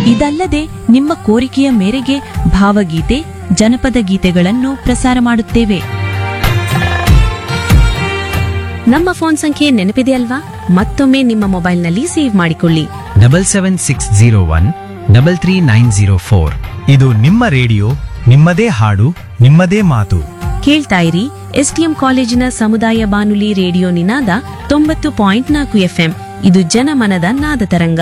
ಇದಲ್ಲದೆ ನಿಮ್ಮ ಕೋರಿಕೆಯ ಮೇರೆಗೆ ಭಾವಗೀತೆ ಜನಪದ ಗೀತೆಗಳನ್ನು ಪ್ರಸಾರ ಮಾಡುತ್ತೇವೆ. ನಮ್ಮ ಫೋನ್ ಸಂಖ್ಯೆ ನೆನಪಿದೆ ಅಲ್ವಾ? ಮತ್ತೊಮ್ಮೆ ನಿಮ್ಮ ಮೊಬೈಲ್ನಲ್ಲಿ ಸೇವ್ ಮಾಡಿಕೊಳ್ಳಿ. 77601 ಇದು ನಿಮ್ಮ ರೇಡಿಯೋ, ನಿಮ್ಮದೇ ಹಾಡು, ನಿಮ್ಮದೇ ಮಾತು. ಕೇಳ್ತಾ ಇರಿ ಎಸ್ಟಿಎಂ ಕಾಲೇಜಿನ ಸಮುದಾಯ ಬಾನುಲಿ ರೇಡಿಯೋ ನಿನಾದ 90.4 FM. ಇದು ಜನಮನದ ನಾದ ತರಂಗ.